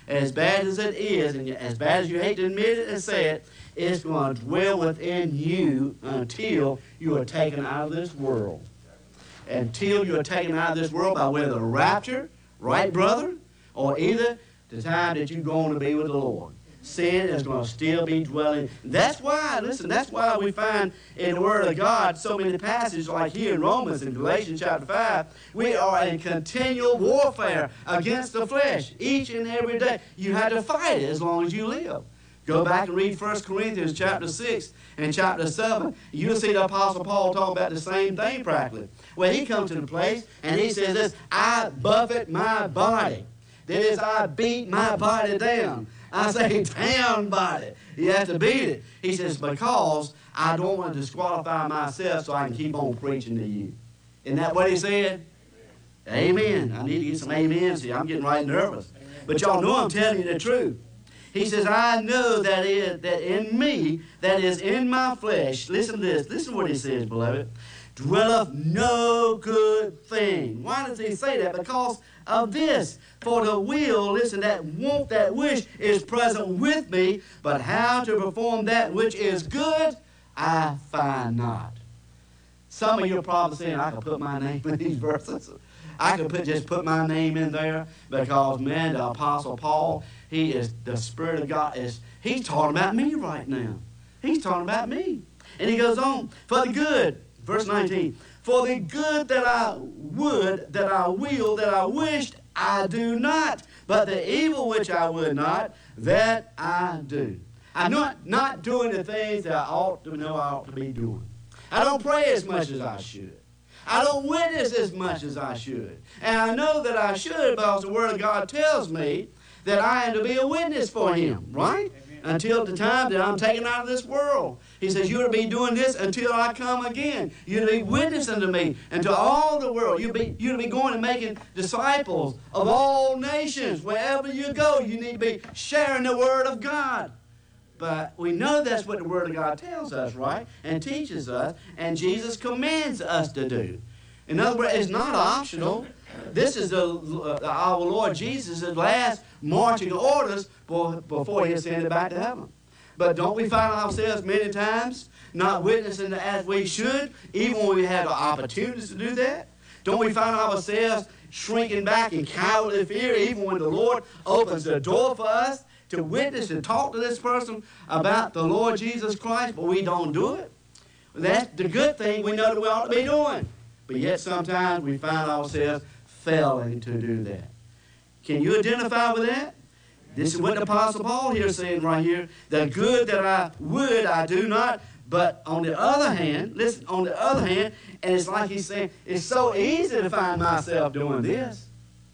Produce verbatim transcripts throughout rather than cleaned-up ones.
as bad as it is, and as bad as you hate to admit it and say it, it's going to dwell within you until you are taken out of this world. Until you are taken out of this world by whether the rapture, right, brother, or either the time that you're going to be with the Lord. Sin is going to still be dwelling. That's why, listen, that's why we find in the Word of God so many passages like here in Romans and Galatians chapter five, we are in continual warfare against the flesh each and every day. You have to fight it as long as you live. Go back and read First Corinthians chapter six and chapter seven. You'll see the Apostle Paul talk about the same thing practically. Well, he comes to the place and he says this, I buffet my body. That is, I beat my body down. I say, down body. You have to beat it. He says, because I don't want to disqualify myself so I can keep on preaching to you. Isn't that what he said? Amen. I need to get some amens here. I'm getting right nervous. But y'all know I'm telling you the truth. He says, I know that, is, that in me, that is in my flesh, listen to this. Listen to what he says, beloved. Dwelleth no good thing. Why does he say that? Because of this. For the will, listen, that want, that wish is present with me, but how to perform that which is good, I find not. Some of you are probably saying, I can put my name in these verses. I could put, just put my name in there because, man, the Apostle Paul, he is, the Spirit of God, is he's talking about me right now. He's talking about me. And he goes on, for the good, verse nineteen, for the good that I would, that I will, that I wished, I do not. But the evil which I would not, that I do. I'm not, not doing the things that I ought to know I ought to be doing. I don't pray as much as I should. I don't witness as much as I should. And I know that I should because the Word of God tells me that I am to be a witness for Him, right? Until the time that I'm taken out of this world. He says, you're to be doing this until I come again. You're to be witnessing to me and to all the world. You're, be, you're to be going and making disciples of all nations. Wherever you go, you need to be sharing the Word of God. But we know that's what the Word of God tells us, right? And teaches us, and Jesus commands us to do. In other words, it's not optional. This is the, uh, our Lord Jesus' last marching orders before He ascended back to heaven. But don't we find ourselves many times not witnessing as we should, even when we have the opportunities to do that? Don't we find ourselves shrinking back in cowardly fear, even when the Lord opens the door for us to witness and talk to this person about the Lord Jesus Christ, but we don't do it? That's the good thing we know that we ought to be doing. But yet sometimes we find ourselves failing to do that. Can you identify with that? This is what the Apostle Paul here is saying right here. The good that I would, I do not. But on the other hand, listen, on the other hand, and it's like he's saying, it's so easy to find myself doing this.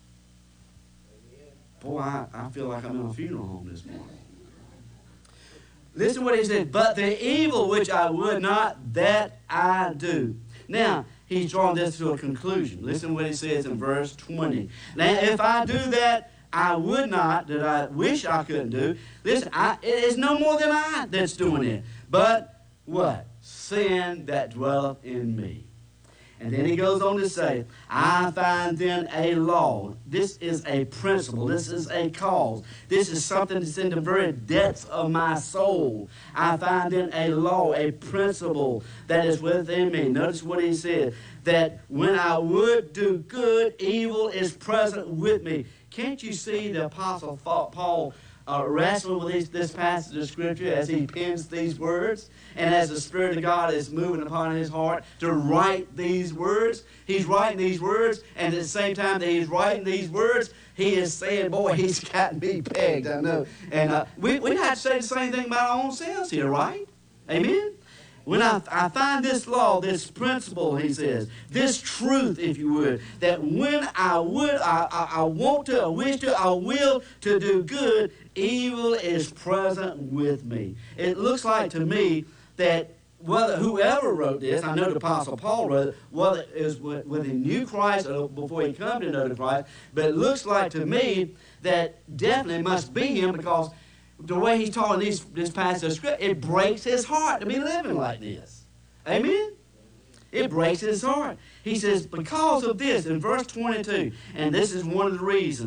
Boy, I, I feel like I'm in a funeral home this morning. Listen to what he said. But the evil which I would not, that I do. Now, he's drawn this to a conclusion. Listen to what he says in verse twenty. Now, if I do that, I would not, that I wish I couldn't do. Listen, I, it is no more than I that's doing it. But what? Sin that dwelleth in me. And then he goes on to say, I find then a law. This is a principle. This is a cause. This is something that's in the very depths of my soul. I find then a law, a principle that is within me. Notice what he said, that when I would do good, evil is present with me. Can't you see the Apostle Paul uh, wrestling with this, this passage of Scripture as he pens these words? And as the Spirit of God is moving upon his heart to write these words, he's writing these words, and at the same time that he's writing these words, he is saying, boy, he's got me pegged, I know. And uh, we, we have to say the same thing about our own selves here, right? Amen? When I, I find this law, this principle, he says, this truth, if you would, that when I would, I, I, I want to, I wish to, I will to do good, evil is present with me. It looks like to me that whether whoever wrote this, I know the Apostle Paul wrote it, whether it was when he knew Christ or before he come to know the Christ, but it looks like to me that definitely must be him, because the way he's talking these, this passage of Scripture, it breaks his heart to be living like this. Amen? It breaks his heart. He says, because of this, in verse twenty-two, and this is one of the reasons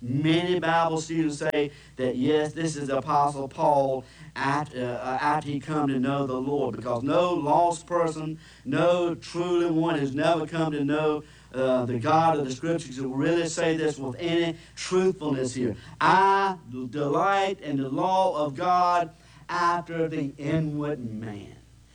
Many Bible students say that, yes, this is the Apostle Paul after, uh, after he come to know the Lord, because no lost person, no truly one who's never come to know uh, the God of the Scriptures will really say this with any truthfulness here. I delight in the law of God after the inward man.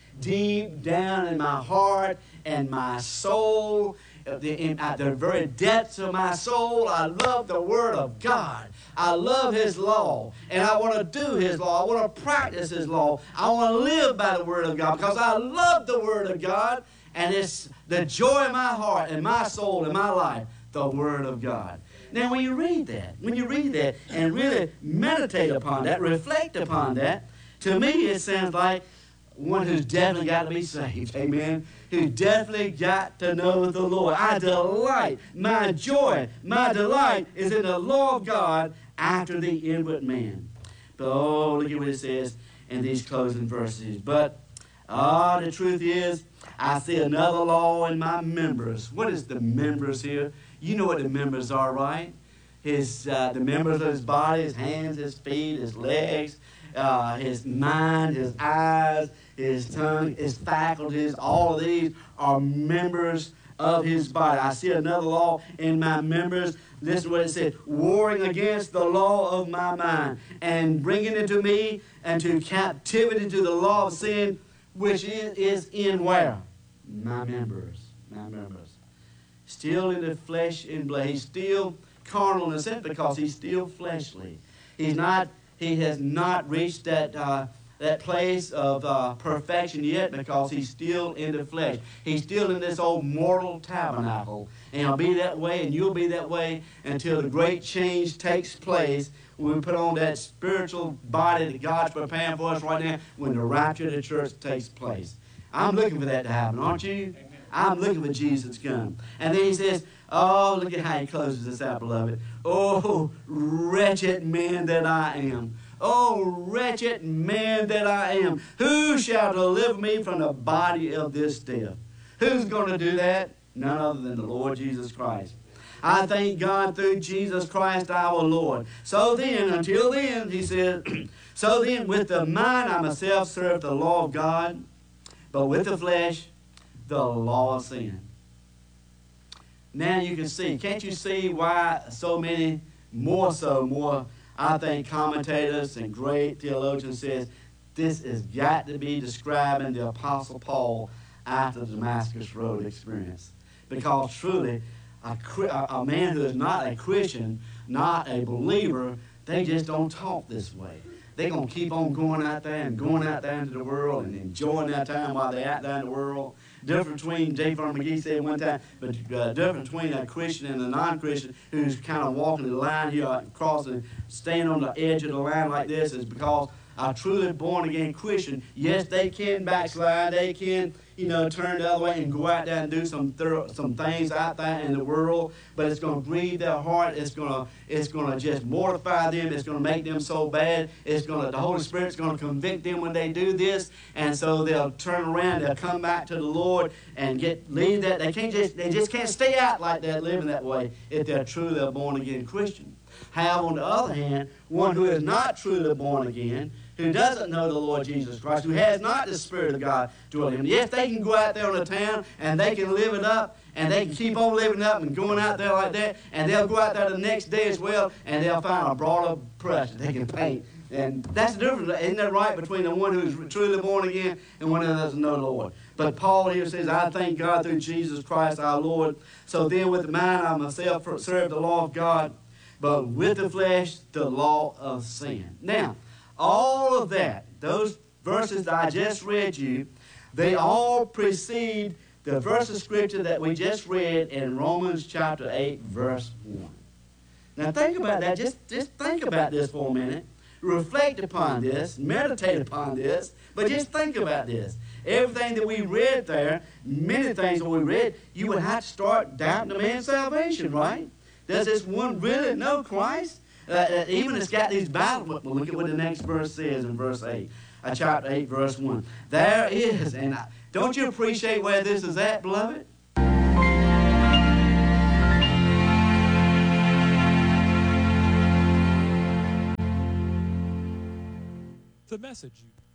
Deep down in my heart and my soul, the, in, at the very depths of my soul, I love the Word of God. I love His law, and I want to do His law. I want to practice His law. I want to live by the Word of God because I love the Word of God, and it's the joy in my heart and my soul and my life, the Word of God. Now, when you read that, when you read that and really meditate upon that, reflect upon that, to me it sounds like one who's definitely got to be saved, amen, who definitely got to know the Lord. I delight, my joy, my delight is in the law of God after the inward man. But oh, look at what it says in these closing verses. But, ah, the truth is, I see another law in my members. What is the members here? You know what the members are, right? His, uh, the members of his body, his hands, his feet, his legs, uh, his mind, his eyes, his tongue, his faculties, all of these are members of his body. I see another law in my members. Listen to what it said. Warring against the law of my mind and bringing it to me into captivity to the law of sin, which is, is in where? My members. My members. Still in the flesh and blood. He's still carnal in a sense because he's still fleshly. He's not, he has not reached that uh, that place of uh, perfection yet because he's still in the flesh. He's still in this old mortal tabernacle. And he'll be that way and you'll be that way until the great change takes place when we put on that spiritual body that God's preparing for us right now when the rapture of the church takes place. I'm looking for that to happen, aren't you? I'm looking for Jesus to come. And then he says, oh, look at how he closes this out, beloved. Oh, wretched man that I am. Oh, wretched man that I am. Who shall deliver me from the body of this death? Who's going to do that? None other than the Lord Jesus Christ. I thank God through Jesus Christ our Lord. So then, until then, he said, so then with the mind I myself serve the law of God, but with the flesh, the law of sin. Now you can see, can't you see why so many, more so, more, I think, commentators and great theologians says this has got to be describing the Apostle Paul after the Damascus Road experience. Because truly, a, a man who is not a Christian, not a believer, they just don't talk this way. They're going to keep on going out there and going out there into the world and enjoying that time while they're out there in the world. Difference between, J. Farmer McGee said one time, but uh, difference between a Christian and a non-Christian who's kind of walking the line here, crossing, staying on the edge of the line like this is because a truly born-again Christian, yes, they can backslide, they can, you know, turn the other way and go out there and do some thorough, some things out there in the world, but it's going to grieve their heart. It's going to it's going to just mortify them. It's going to make them so bad. It's going to the Holy Spirit's going to convict them when they do this, and so they'll turn around. They'll come back to the Lord and get leave that. They can't just they just can't stay out like that, living that way if they're truly a born-again Christian. However, on the other hand, one who is not truly born again, who doesn't know the Lord Jesus Christ, who has not the Spirit of God dwelling in him. Yes, they can go out there on the town and they can live it up and they can keep on living it up and going out there like that, and they'll go out there the next day as well and they'll find a broader brush that they can paint. And that's the difference, isn't that right, between the one who is truly born again and one who doesn't know the Lord. But Paul here says, I thank God through Jesus Christ our Lord. So then with the mind I myself serve the law of God, but with the flesh, the law of sin. Now, all of that, those verses that I just read you, they all precede the verse of Scripture that we just read in Romans chapter eight, verse one. Now think about that. Just, just think about this for a minute. Reflect upon this. Meditate upon this. But just think about this. Everything that we read there, many things that we read, you would have to start doubting the man's salvation, right? Does this one really know Christ? Uh, uh, even it's got these battles. Well, look at what the next verse says in verse eight, uh, chapter eight, verse one. There is, and I, don't you appreciate where this is at, beloved? the message. You